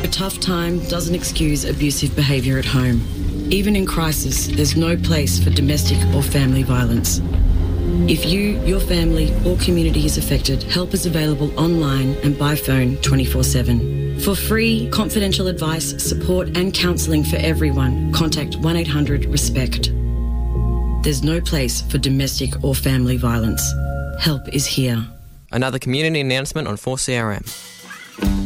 A tough time doesn't excuse abusive behaviour at home. Even in crisis, there's no place for domestic or family violence. If you, your family or community is affected, help is available online and by phone 24/7. For free, confidential advice, support and counselling for everyone, contact 1-800-RESPECT. There's no place for domestic or family violence. Help is here. Another community announcement on 4CRM.